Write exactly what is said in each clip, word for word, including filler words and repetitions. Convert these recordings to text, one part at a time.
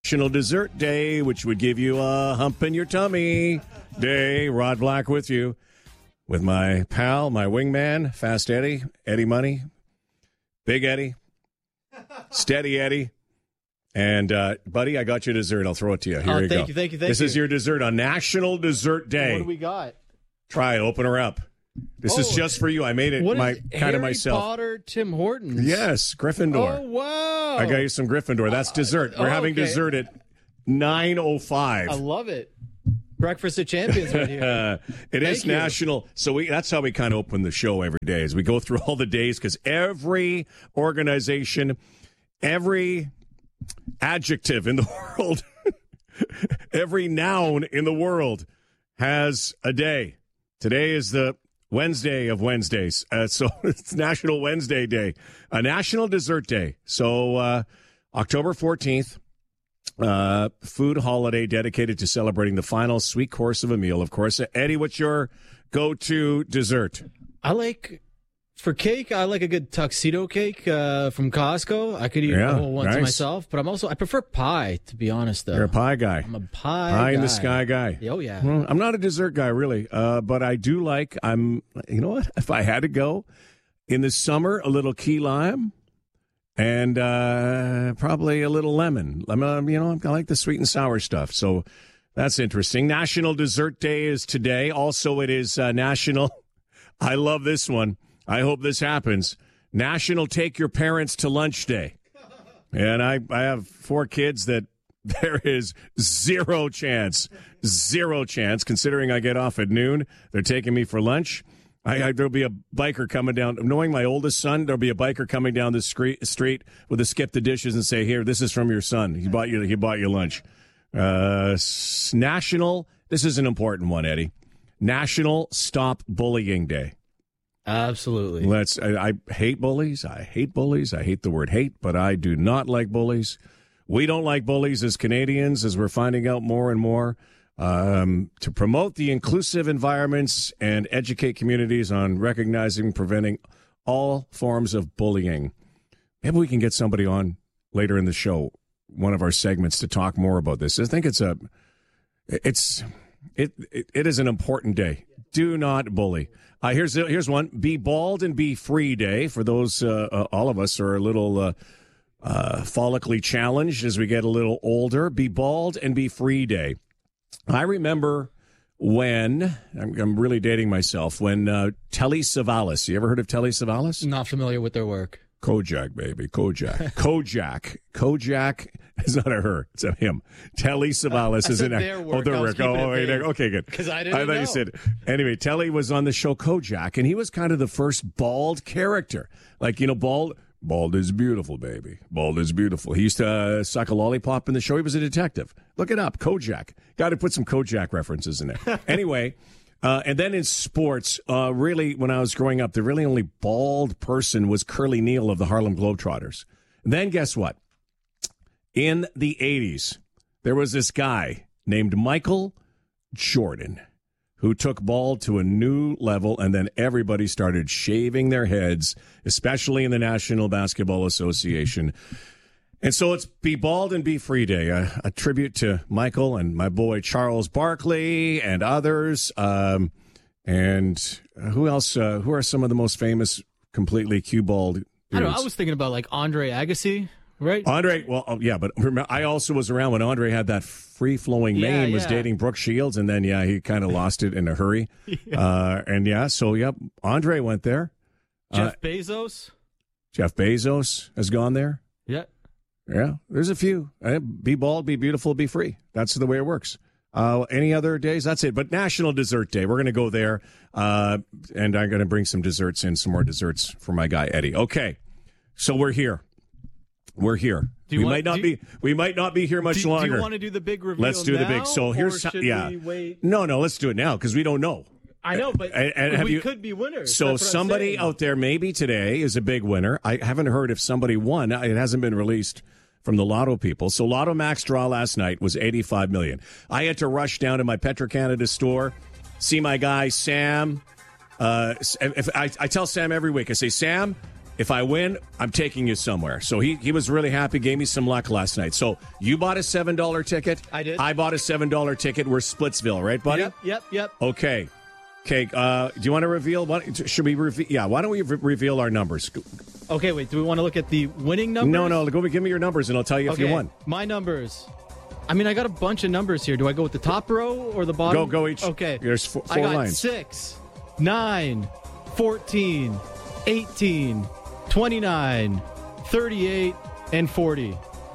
National Dessert Day, which would give you a hump in your tummy day. Rod Black with you, with my pal, my wingman, Fast Eddie, Eddie Money, Big Eddie, Steady Eddie. And, uh, buddy, I got you dessert. I'll throw it to you. Here oh, you thank go. you, thank you, thank this you. This is your dessert on National Dessert Day. What do we got? Try it. Open her up. This oh, is just for you. I made it what my is kind Harry of myself. Potter, Tim Hortons. Yes, Gryffindor. Oh, wow. I got you some Gryffindor. That's dessert. We're oh, having okay. dessert at nine oh five. I love it. Breakfast of Champions right here. Uh, it Thank is you. national. So we that's how we kind of open the show every day as we go through all the days because every organization, every adjective in the world, every noun in the world has a day. Today is the Wednesday of Wednesdays. Uh, so it's National Wednesday Day, a National Dessert Day. So uh, October fourteenth. Uh, food holiday dedicated to celebrating the final sweet course of a meal, of course. Eddie, what's your go-to dessert? I like, for cake, I like a good tuxedo cake uh, from Costco. I could eat Yeah, a whole one nice. to myself, but I'm also, I prefer pie, to be honest, though. You're a pie guy. I'm a pie Pie in guy. the sky guy. Oh, yeah. Well, I'm not a dessert guy, really, uh, but I do like, I'm, you know what? If I had to go, in the summer, a little key lime. And uh, probably a little lemon. Lemon, you know, I like the sweet and sour stuff. So that's interesting. National Dessert Day is today. Also, it is uh, National, I love this one. I hope this happens, National Take Your Parents to Lunch Day. And I, I have four kids that there is zero chance, zero chance, considering I get off at noon, they're taking me for lunch. I, I, there'll be a biker coming down. Knowing my oldest son, there'll be a biker coming down the street, street with a skip the dishes and say, "Here, this is from your son. He bought you. He bought you lunch." Uh, national. This is an important one, Eddie. National Stop Bullying Day. Absolutely. Let's. I, I hate bullies. I hate bullies. I hate the word hate, but I do not like bullies. We don't like bullies as Canadians, as we're finding out more and more. Um, to promote the inclusive environments and educate communities on recognizing and preventing all forms of bullying. Maybe we can get somebody on later in the show, one of our segments, to talk more about this. I think it's a, it's, it, it, it is an important day. Do not bully. Uh, here's here's one: Be Bald and Be Free Day for those. Uh, uh, all of us are a little uh, uh, follically challenged as we get a little older. Be Bald and Be Free Day. I remember when, I'm, I'm really dating myself, when uh, Telly Savalas, you ever heard of Telly Savalas? Not familiar with their work. Kojak, baby, Kojak. Kojak. Kojak is not a her, it's a him. Telly Savalas I is said in their a, work. Oh, their I was work. Oh, keeping it wait, vague. okay, good. 'Cause I didn't I thought know. you said. Anyway, Telly was on the show Kojak, and he was kind of the first bald character. Like, you know, bald. Bald is beautiful, baby. Bald is beautiful. He used to uh, suck a lollipop in the show. He was a detective. Look it up. Kojak. Got to put some Kojak references in there. Anyway, uh, and then in sports, uh, really, when I was growing up, the really only bald person was Curly Neal of the Harlem Globetrotters. And then guess what? In the eighties, there was this guy named Michael Jordan who took bald to a new level, and then everybody started shaving their heads, especially in the National Basketball Association. And so it's Be Bald and Be Free Day, a, a tribute to Michael and my boy Charles Barkley and others. Um, and who else? Uh, who are some of the most famous completely Q-bald dudes? I don't know. I was thinking about like Andre Agassi, right? Andre, well, oh, yeah, but remember, I also was around when Andre had that free-flowing Yeah, mane, was yeah. dating Brooke Shields, and then, yeah, he kind of lost it in a hurry. yeah. Uh, and, yeah, so, yep, Andre went there. Jeff Uh, Bezos. Jeff Bezos has gone there. Yeah. Yeah, there's a few. Uh, Be bald, be beautiful, be free. That's the way it works. Uh, any other days? That's it. But National Dessert Day, we're going to go there, uh, and I'm going to bring some desserts in, some more desserts for my guy, Eddie. Okay, so we're here. We're here. Do you we want- might not do you- be. We might not be here much do, longer. do you want to do the big reveal Let's do the big. now, So here's or should yeah. we wait? No, no. Let's do it now because we don't know. I know, but And- and have we you- could be winners. So That's what I'm somebody saying. out there maybe today is a big winner. I haven't heard if somebody won. It hasn't been released from the Lotto people. So Lotto Max draw last night was eighty-five million dollars. I had to rush down to my Petro-Canada store, see my guy Sam. Uh, if I, I tell Sam every week, I say, Sam, If I win, I'm taking you somewhere. So he, he was really happy, gave me some luck last night. So you bought a seven dollar ticket. I did. I bought a seven dollar ticket. We're Splitsville, right, buddy? Yep, yep, yep. Okay. Okay, uh, do you want to reveal? What, should we reveal? Yeah, why don't we re- reveal our numbers? Okay, wait, do we want to look at the winning numbers? No, no, go give me your numbers and I'll tell you if okay, you won. My numbers. I mean, I got a bunch of numbers here. Do I go with the top row or the bottom? Go, go each. Okay. There's four, four I got lines. six, nine, fourteen, eighteen, twenty-nine, thirty-eight, and forty.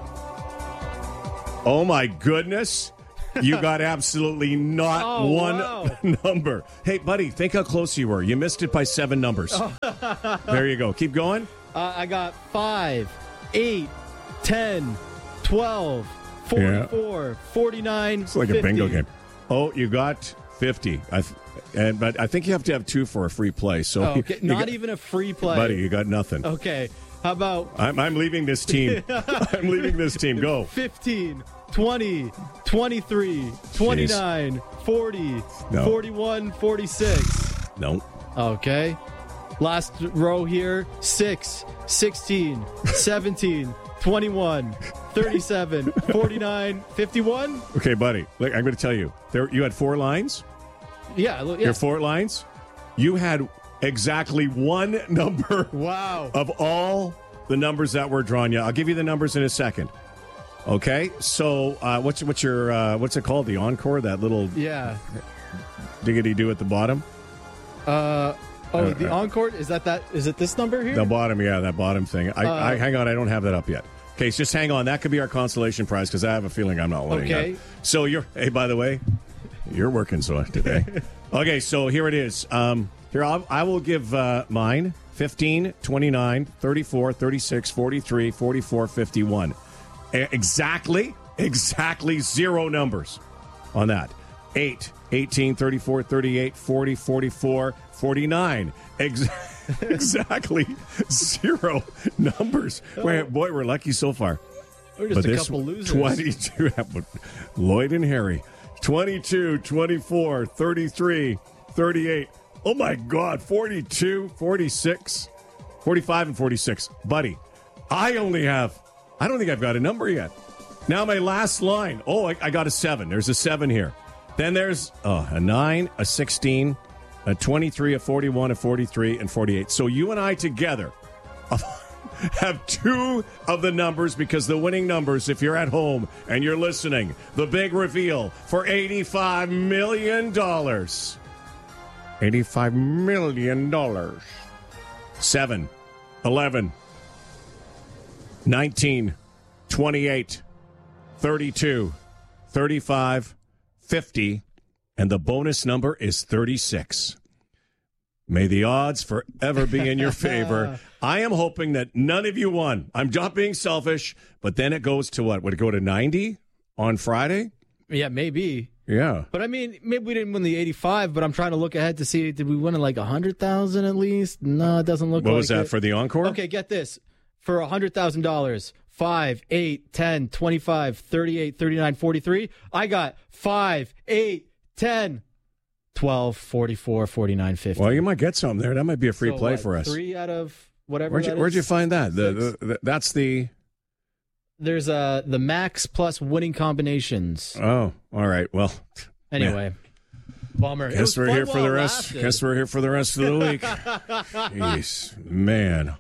Oh, my goodness. You got absolutely not Oh, one wow. number. Hey, buddy, think how close you were. You missed it by seven numbers. Oh. There you go. Keep going. Uh, I got five, eight, ten, twelve, forty-four, forty-nine, It's like a bingo game. Oh, you got fifty. I th- and But I think you have to have two for a free play. So Oh, okay. you Not got- even a free play. Buddy, you got nothing. Okay. How about I'm, I'm leaving this team. I'm leaving this team. Go. fifteen, twenty, twenty-three, twenty-nine, forty, No. forty-one, forty-six. No. Okay. Last row here, six, sixteen, seventeen, twenty-one, thirty-seven, forty-nine, fifty-one. Okay, buddy. Look, I'm going to tell you. There, you had four lines. Yeah, look, yeah. Your four lines. You had exactly one number Wow. of all the numbers that were drawn. Yeah, I'll give you the numbers in a second. Okay, so uh, what's what's your uh, what's it called? The encore, that little Yeah. diggity do at the bottom. Uh oh, Uh, the uh, encore, is that that is it this number here? The bottom, yeah, that bottom thing. I, Uh, I hang on, I don't have that up yet. Okay, so just hang on. That could be our consolation prize because I have a feeling I'm not winning. Okay. that. So you're. Hey, by the way, you're working so today. Okay, so here it is. Um, here I'll, I will give uh, mine: fifteen, twenty-nine, thirty-four, thirty-six, forty-three, forty-four, fifty-one. E- Exactly, exactly zero numbers on that. eight, eighteen, thirty-four, thirty-eight, forty, forty-four, forty-nine. Ex- exactly zero numbers. Wait, boy, we're lucky so far. We're just But a this couple losers. twenty-two, Lloyd and Harry. twenty-two, twenty-four, thirty-three, thirty-eight. Oh, my God, forty-two, forty-six, forty-five, and forty-six. Buddy, I only have, I don't think I've got a number yet. Now my last line. Oh, I, I got a seven. There's a seven here. Then there's oh, a nine, a sixteen, a twenty-three, a forty-one, a forty-three, and forty-eight. So you and I together have two of the numbers because the winning numbers, if you're at home and you're listening, the big reveal for eighty-five million dollars. eighty-five million dollars. seven, eleven, nineteen, twenty-eight, thirty-two, thirty-five, fifty, and the bonus number is thirty-six. May the odds forever be in your favor. I am hoping that none of you won. I'm not being selfish, but then it goes to what? Would it go to ninety on Friday? Yeah, maybe. Yeah. But I mean, maybe we didn't win the eighty-five, but I'm trying to look ahead to see, did we win it like one hundred thousand at least? No, it doesn't look What like was that it. for the encore? Okay, get this. For one hundred thousand dollars, five, eight, ten, twenty-five, thirty-eight, thirty-nine, forty-three, I got five, eight, ten, twelve, forty-four, forty-nine, fifty. Well, you might get some there. That might be a free So play what, for us. Three out of whatever Where'd you, that where'd you is? find that? The, the, the That's the... There's uh, the max plus winning combinations. Oh, all right. Well, Anyway. Bummer. It guess was we're fun here for while the it rest. lasted. Guess we're here for the rest of the week. Jeez, man.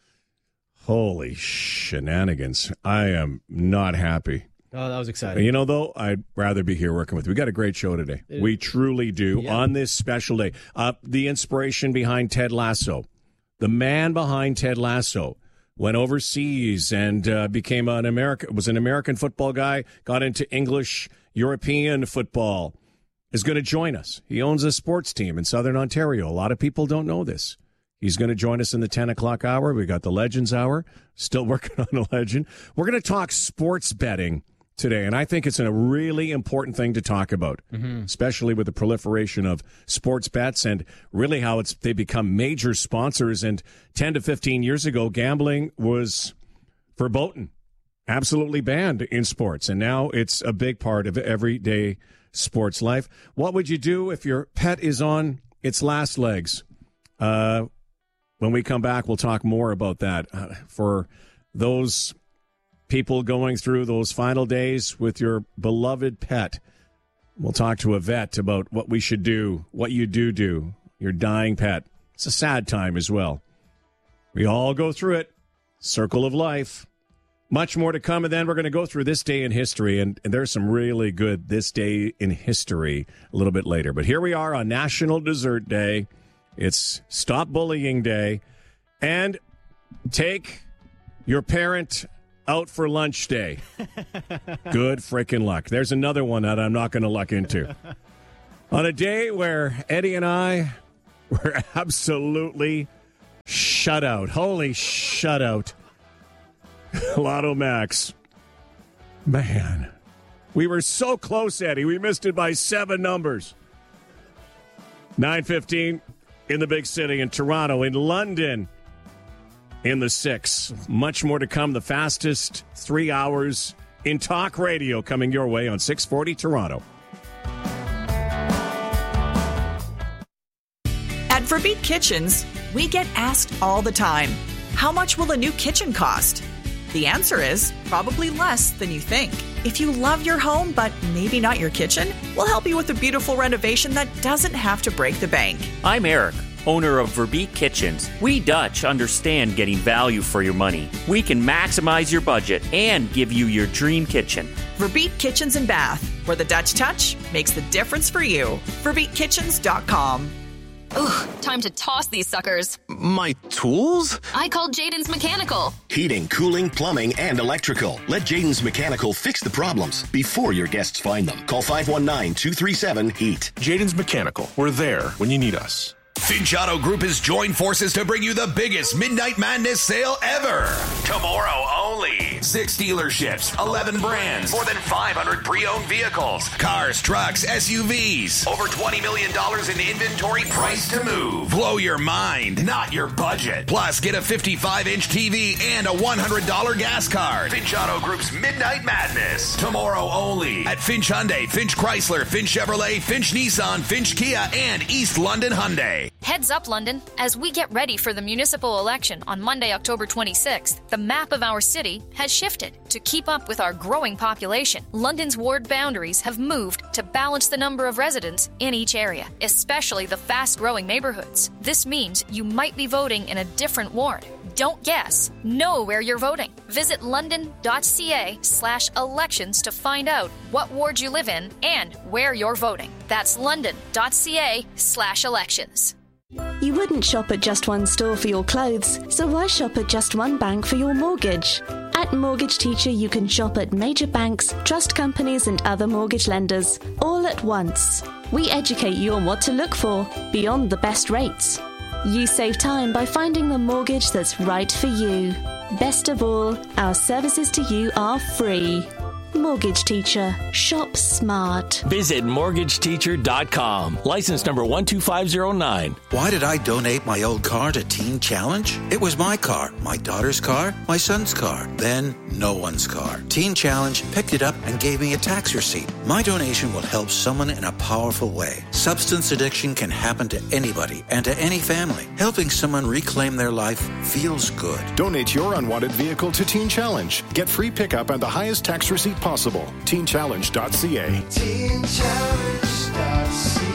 Holy shenanigans. I am not happy. Oh, that was exciting. You know, though, I'd rather be here working with you. We got a great show today. We truly do Yeah. on this special day. Uh, the inspiration behind Ted Lasso, the man behind Ted Lasso, went overseas and uh, became an American, was an American football guy, got into English, European football, is going to join us. He owns a sports team in Southern Ontario. A lot of people don't know this. He's going to join us in the ten o'clock hour. We got the Legends Hour, still working on a legend. We're going to talk sports betting today, and I think it's a really important thing to talk about, mm-hmm. especially with the proliferation of sports bets and really how it's they become major sponsors. And ten to fifteen years ago, gambling was verboten, absolutely banned in sports, and now it's a big part of everyday sports life. What would you do if your pet is on its last legs? Uh, When we come back, we'll talk more about that. Uh, for those people going through those final days with your beloved pet, we'll talk to a vet about what we should do, what you do do, your dying pet. It's a sad time as well. We all go through it. Circle of life. Much more to come, and then we're going to go through this day in history, and, and there's some really good this day in history a little bit later. But here we are on National Dessert Day. It's Stop Bullying Day, and Take Your Parent Out for Lunch Day. Good freaking luck. There's another one that I'm not going to luck into. On a day where Eddie and I were absolutely shut out. Holy shut out. Lotto Max. Man. We were so close, Eddie. We missed it by seven numbers. nine fifteen in the big city, in Toronto, in London, in the six. Much more to come. The fastest three hours in talk radio coming your way on six forty Toronto. At Verbeet Kitchens, we get asked all the time, how much will a new kitchen cost? The answer is probably less than you think. If you love your home, but maybe not your kitchen, we'll help you with a beautiful renovation that doesn't have to break the bank. I'm Eric, owner of Verbeet Kitchens. We Dutch understand getting value for your money. We can maximize your budget and give you your dream kitchen. Verbeet Kitchens and Bath, where the Dutch touch makes the difference for you. Verbeet Kitchens dot com. Ugh, time to toss these suckers. My tools? I called Jaden's Mechanical. Heating, cooling, plumbing, and electrical. Let Jaden's Mechanical fix the problems before your guests find them. Call five one nine, two three seven, HEAT. Jaden's Mechanical. We're there when you need us. Finch Auto Group has joined forces to bring you the biggest Midnight Madness sale ever. Tomorrow only. Six dealerships, eleven brands, more than five hundred pre-owned vehicles, cars, trucks, S U Vs, over twenty million dollars in inventory priced to move. Blow your mind, not your budget. Plus, get a fifty-five inch T V and a one hundred dollars gas card. Finch Auto Group's Midnight Madness. Tomorrow only at Finch Hyundai, Finch Chrysler, Finch Chevrolet, Finch Nissan, Finch Kia, and East London Hyundai. Heads up, London. As we get ready for the municipal election on Monday, October twenty-sixth, the map of our city has shifted to keep up with our growing population. London's ward boundaries have moved to balance the number of residents in each area, especially the fast-growing neighborhoods. This means you might be voting in a different ward. Don't guess. Know where you're voting. Visit london.ca slash elections to find out what ward you live in and where you're voting. That's london.ca slash elections. You wouldn't shop at just one store for your clothes, so why shop at just one bank for your mortgage? At Mortgage Teacher, you can shop at major banks, trust companies, and other mortgage lenders, all at once. We educate you on what to look for, beyond the best rates. You save time by finding the mortgage that's right for you. Best of all, our services to you are free. Mortgage Teacher. Shop smart. Visit mortgage teacher dot com. License number one two five zero nine. Why did I donate my old car to Teen Challenge? It was my car, my daughter's car, my son's car, then no one's car. Teen Challenge picked it up and gave me a tax receipt. My donation will help someone in a powerful way. Substance addiction can happen to anybody and to any family. Helping someone reclaim their life feels good. Donate your unwanted vehicle to Teen Challenge. Get free pickup and the highest tax receipt possible. teen challenge dot c a. teen challenge dot c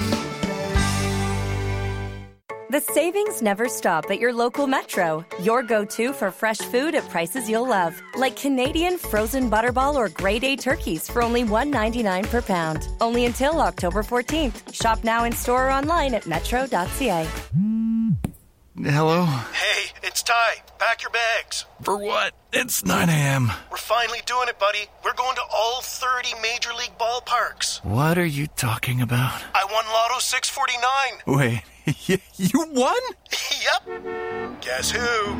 a. The savings never stop at your local Metro. Your go-to for fresh food at prices you'll love. Like Canadian frozen butterball or grade A turkeys for only one ninety-nine per pound. Only until October fourteenth. Shop now in store or online at metro dot c a. Hello? Hey, it's Ty. Pack your bags. For what? It's nine a.m. We're finally doing it, buddy. We're going to all thirty Major League ballparks. What are you talking about? I won Lotto six forty-nine. Wait, you won? Yep. Guess who?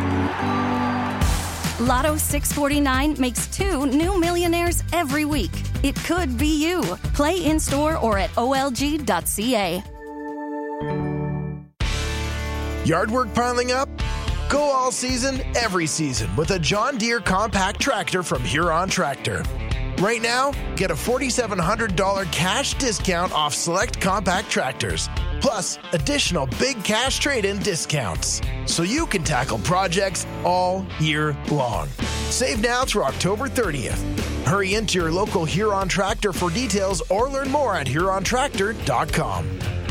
Lotto six forty-nine makes two new millionaires every week. It could be you. Play in-store or at O L G dot c a. Yard work piling up? Go all season, every season with a John Deere compact tractor from Huron Tractor. Right now, get a four thousand seven hundred dollars cash discount off select compact tractors. plus additional big cash trade-in discounts, so you can tackle projects all year long. Save now through October thirtieth. Hurry into your local Huron Tractor for details or learn more at huron tractor dot com.